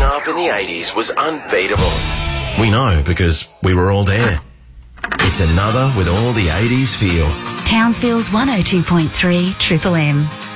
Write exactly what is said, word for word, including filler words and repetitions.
up in the eighties was unbeatable. We know because we were all there. It's another with all the eighties feels. Townsville's one oh two point three Triple M.